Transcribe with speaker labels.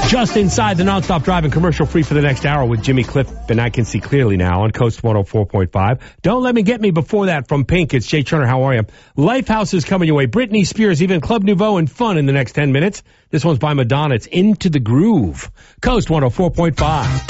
Speaker 1: Just inside the nonstop driving commercial free for the next hour with Jimmy Cliff, and I Can See Clearly Now on Coast 104.5. Don't Let Me Get Me before that from Pink. It's Jay Turner. How are you? Lifehouse is coming your way. Britney Spears, even Club Nouveau and Fun in the next 10 minutes. This one's by Madonna. It's Into the Groove. Coast 104.5.